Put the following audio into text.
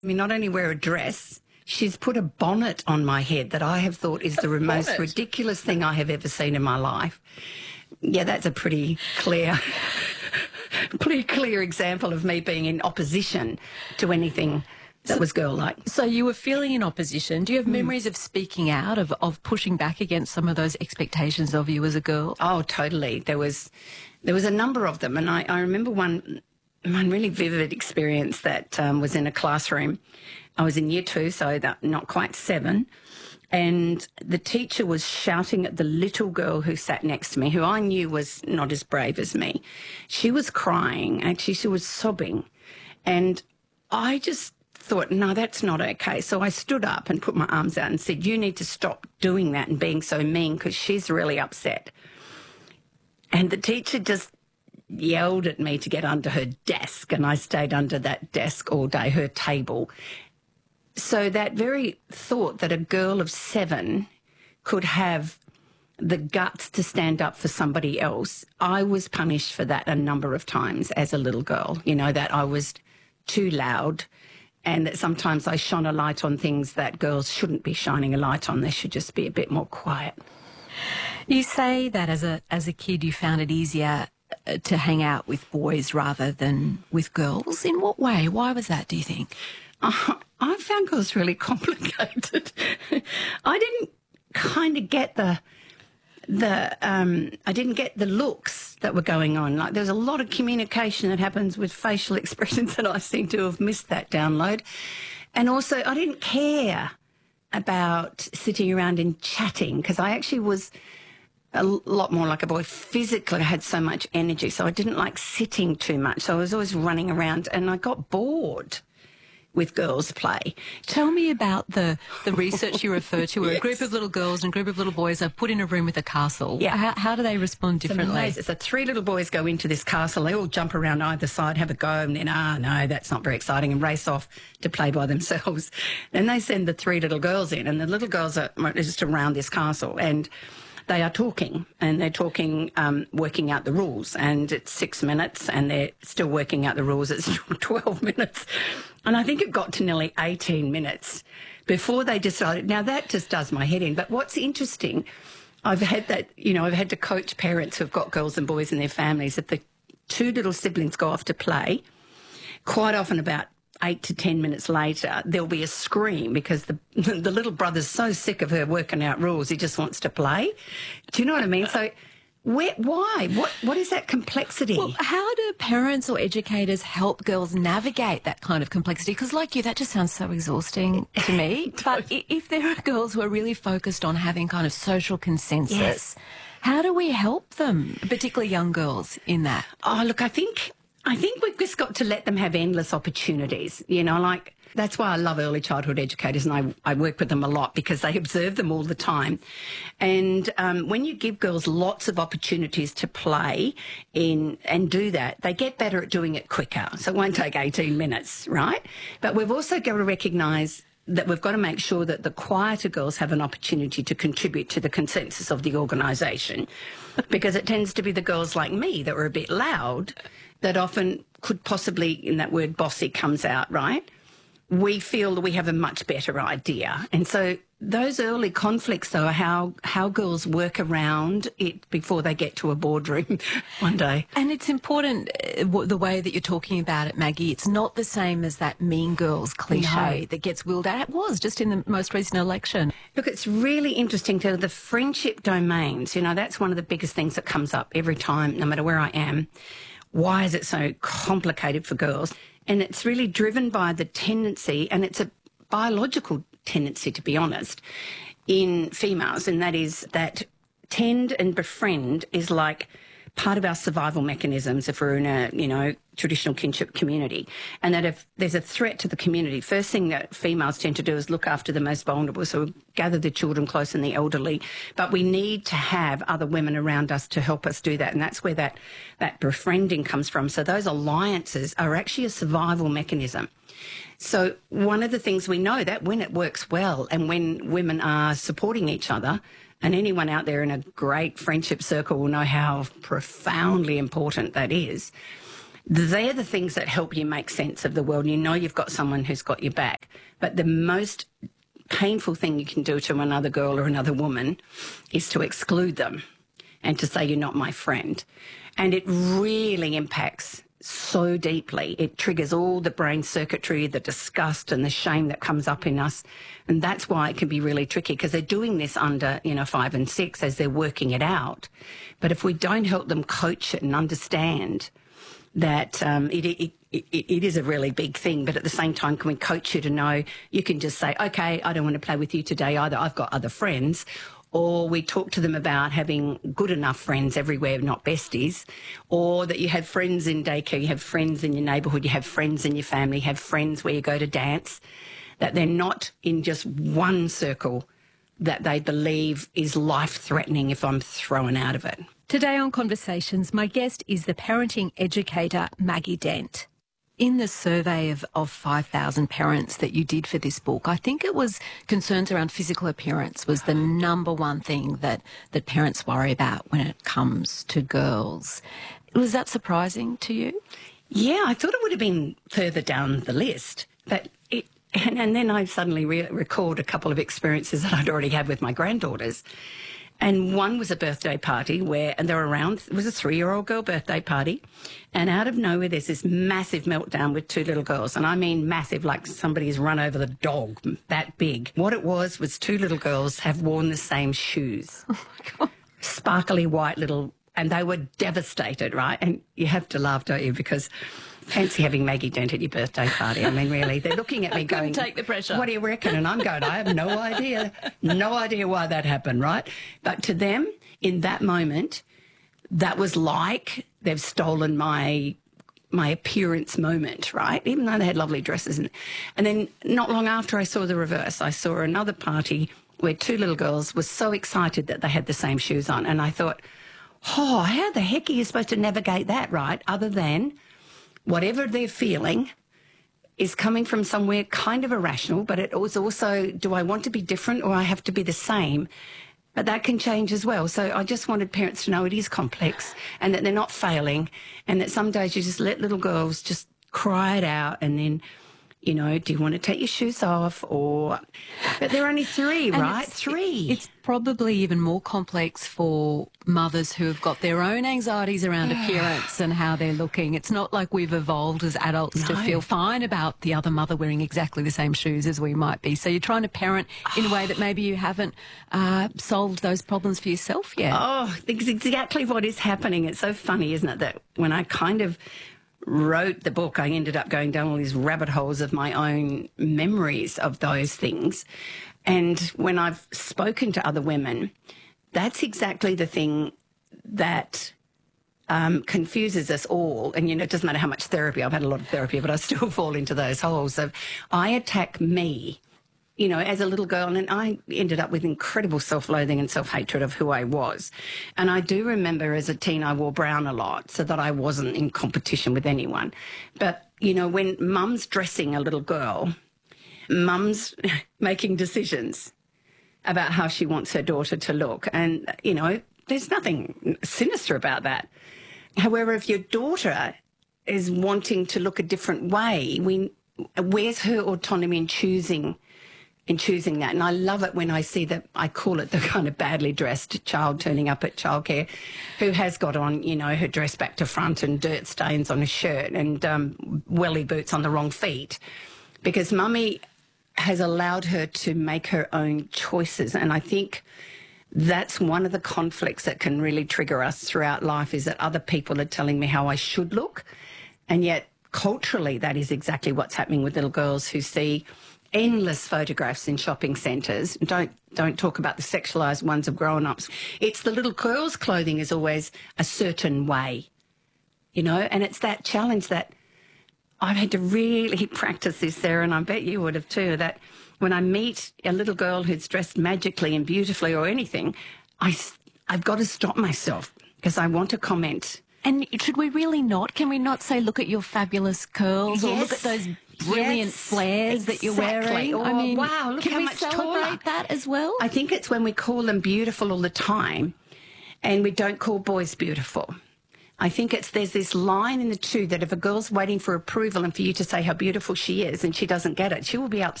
I mean, not only wear a dress, she's put a bonnet on my head that I have thought is the most ridiculous thing I have ever seen in my life. Yeah, that's a pretty clear example of me being in opposition to anything that was girl-like. So you were feeling in opposition. Do you have memories of speaking out, of pushing back against some of those expectations of you as a girl? Oh, totally. There was a number of them, and I remember one really vivid experience that was in a classroom. I was in year 2, so not quite 7, and the teacher was shouting at the little girl who sat next to me, who I knew was not as brave as me. She was crying. Actually, she was sobbing, and I just thought, no, that's not okay. So I stood up and put my arms out and said, you need to stop doing that and being so mean because she's really upset. And the teacher just yelled at me to get under her desk, and I stayed under that desk all day, her table. So that very thought that a girl of 7 could have the guts to stand up for somebody else, I was punished for that a number of times as a little girl, you know, that I was too loud, and that sometimes I shone a light on things that girls shouldn't be shining a light on. They should just be a bit more quiet. You say that as a kid you found it easier to hang out with boys rather than with girls. In what way? Why was that, do you think? I found girls really complicated. I didn't kind of get I didn't get the looks that were going on. Like, there's a lot of communication that happens with facial expressions, and I seem to have missed that download. And also, I didn't care about sitting around and chatting, because I actually was a lot more like a boy. Physically, I had so much energy, so I didn't like sitting too much. So I was always running around, and I got bored with girls' play. Tell me about the research you refer to, where Yes. a group of little girls and a group of little boys are put in a room with a castle. Yeah. How do they respond differently? So 3 little boys go into this castle. They all jump around either side, have a go, and then, no, that's not very exciting, and race off to play by themselves. Then they send the 3 little girls in, and the little girls are just around this castle, and they are talking, and they're talking, working out the rules, and it's 6 minutes, and they're still working out the rules. It's 12 minutes. And I think it got to nearly 18 minutes before they decided. Now, that just does my head in. But what's interesting, I've had to coach parents who've got girls and boys in their families. If the 2 little siblings go off to play, quite often about 8 to 10 minutes later, there'll be a scream because the little brother's so sick of her working out rules, he just wants to play. Do you know what I mean? So why? What is that complexity? Well, how do parents or educators help girls navigate that kind of complexity? Because like you, that just sounds so exhausting to me. But if there are girls who are really focused on having kind of social consensus, Yes. how do we help them, particularly young girls, in that? Oh, look, I think we've just got to let them have endless opportunities, like that's why I love early childhood educators, and I work with them a lot because they observe them all the time. And when you give girls lots of opportunities to play in and do that, they get better at doing it quicker. So it won't take 18 minutes, right? But we've also got to recognise that we've got to make sure that the quieter girls have an opportunity to contribute to the consensus of the organisation, because it tends to be the girls like me that were a bit loud that often could possibly, in that word bossy comes out, right? We feel that we have a much better idea. And so those early conflicts, though, are how girls work around it before they get to a boardroom one day. And it's important, the way that you're talking about it, Maggie. It's not the same as that Mean Girls cliche that gets wheeled out. It was just in the most recent election. Look, it's really interesting to the friendship domains. That's one of the biggest things that comes up every time, no matter where I am. Why is it so complicated for girls? And it's really driven by the tendency, and it's a biological tendency, to be honest, in females, and that is that tend and befriend is like part of our survival mechanisms if we're in a, traditional kinship community. And that if there's a threat to the community, first thing that females tend to do is look after the most vulnerable. So we gather the children close and the elderly. But we need to have other women around us to help us do that. And that's where that befriending comes from. So those alliances are actually a survival mechanism. So one of the things we know that when it works well and when women are supporting each other, and anyone out there in a great friendship circle will know how profoundly important that is, They're the things that help you make sense of the world. You know you've got someone who's got your back. But the most painful thing you can do to another girl or another woman is to exclude them and to say you're not my friend. And it really impacts so deeply. It triggers all the brain circuitry, the disgust and the shame that comes up in us. And that's why it can be really tricky, because they're doing this under, 5 and 6 as they're working it out. But if we don't help them coach it and understand that it is a really big thing, but at the same time, can we coach you to know you can just say, okay, I don't want to play with you today either, I've got other friends. Or we talk to them about having good enough friends everywhere, not besties, or that you have friends in daycare, you have friends in your neighbourhood, you have friends in your family, you have friends where you go to dance, that they're not in just one circle that they believe is life-threatening if I'm thrown out of it. Today on Conversations, my guest is the parenting educator, Maggie Dent. In the survey of 5,000 parents that you did for this book, I think it was concerns around physical appearance was the number one thing that parents worry about when it comes to girls. Was that surprising to you? Yeah, I thought it would have been further down the list, but and then I suddenly recalled a couple of experiences that I'd already had with my granddaughters. And one was a birthday party and they were around, it was a 3-year-old girl birthday party. And out of nowhere, there's this massive meltdown with 2 little girls. And I mean massive, like somebody's run over the dog, that big. What it was 2 little girls have worn the same shoes. Oh, my God. Sparkly white little, and they were devastated, right? And you have to laugh, don't you? Because fancy having Maggie Dent at your birthday party. I mean, really, they're looking at me going, take the pressure. What do you reckon? And I'm going, I have no idea why that happened, right? But to them, in that moment, that was like they've stolen my appearance moment, right? Even though they had lovely dresses. And then not long after, I saw the reverse. I saw another party where 2 little girls were so excited that they had the same shoes on. And I thought, oh, how the heck are you supposed to navigate that, right? Other than whatever they're feeling is coming from somewhere kind of irrational, but it was also, do I want to be different or I have to be the same? But that can change as well. So I just wanted parents to know it is complex and that they're not failing, and that some days you just let little girls just cry it out, and then, do you want to take your shoes off? But they're only 3, right? 3. It's probably even more complex for mothers who have got their own anxieties around appearance and how they're looking. It's not like we've evolved as adults to feel fine about the other mother wearing exactly the same shoes as we might be. So you're trying to parent in a way that maybe you haven't solved those problems for yourself yet. Oh, it's exactly what is happening. It's so funny, isn't it, that when I kind of wrote the book, I ended up going down all these rabbit holes of my own memories of those things. And when I've spoken to other women, that's exactly the thing that confuses us all. And, it doesn't matter how much therapy. I've had a lot of therapy, but I still fall into those holes of I attack me, as a little girl. And I ended up with incredible self-loathing and self-hatred of who I was. And I do remember as a teen, I wore brown a lot so that I wasn't in competition with anyone. But, when mum's dressing a little girl, mum's making decisions about how she wants her daughter to look. And, there's nothing sinister about that. However, if your daughter is wanting to look a different way, where's her autonomy in choosing that? And I love it when I see that, I call it the kind of badly dressed child turning up at childcare who has got on, her dress back to front and dirt stains on her shirt and welly boots on the wrong feet, because mummy has allowed her to make her own choices. And I think that's one of the conflicts that can really trigger us throughout life, is that other people are telling me how I should look. And yet culturally, that is exactly what's happening with little girls who see endless photographs in shopping centres. Don't talk about the sexualised ones of grown-ups. It's the little girls' clothing is always a certain way, and it's that challenge that I've had to really practice this, Sarah, and I bet you would have too, that when I meet a little girl who's dressed magically and beautifully or anything, I've got to stop myself because I want to comment. And should we really not? Can we not say, look at your fabulous curls, or look at those brilliant flares that you're wearing? Or, wow, look can how we much celebrate taller. that as well? I think it's when we call them beautiful all the time and we don't call boys beautiful. I think there's this line in the two that if a girl's waiting for approval and for you to say how beautiful she is and she doesn't get it, she will be upset.